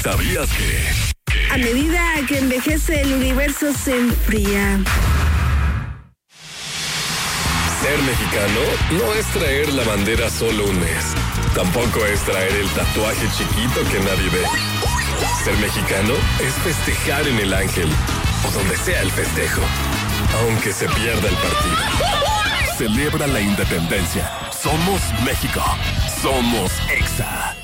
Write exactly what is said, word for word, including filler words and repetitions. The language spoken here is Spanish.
¿Sabías que? A medida que envejece, el universo se enfría. Ser mexicano no es traer la bandera solo un mes. Tampoco es traer el tatuaje chiquito que nadie ve. Ser mexicano es festejar en el Ángel o donde sea el festejo, aunque se pierda el partido. Celebra la independencia. Somos México. Somos Exa.